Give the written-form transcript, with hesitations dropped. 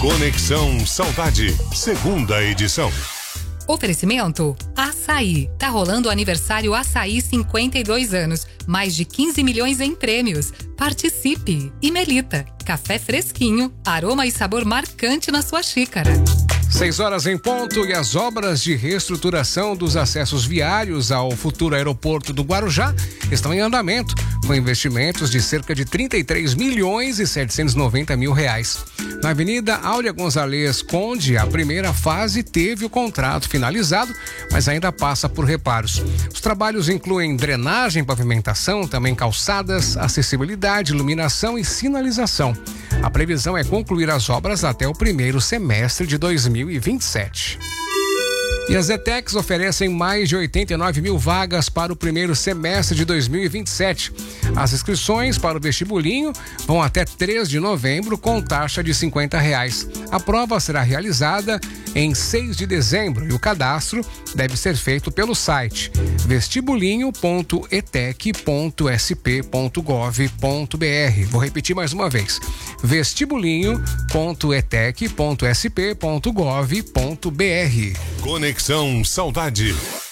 Conexão Saudade, segunda edição. Oferecimento Açaí. Tá rolando o aniversário Açaí 52 anos. Mais de 15 milhões em prêmios. Participe! E Melita. Café fresquinho, aroma e sabor marcante na sua xícara. 6 em ponto e as obras de reestruturação dos acessos viários ao futuro aeroporto do Guarujá estão em andamento, com investimentos de cerca de 33 milhões e 790 mil reais. Na Avenida Áurea Gonzalez Conde, a primeira fase teve o contrato finalizado, mas ainda passa por reparos. Os trabalhos incluem drenagem, pavimentação, também calçadas, acessibilidade, iluminação e sinalização. A previsão é concluir as obras até o primeiro semestre de 2027. E as ETECs oferecem mais de 89 mil vagas para o primeiro semestre de 2027. As inscrições para o vestibulinho vão até 3 de novembro com taxa de R$50. A prova será realizada em 6 de dezembro e o cadastro deve ser feito pelo site vestibulinho.etec.sp.gov.br. Vou repetir mais uma vez: vestibulinho.etec.sp.gov.br. Conexão Saudade.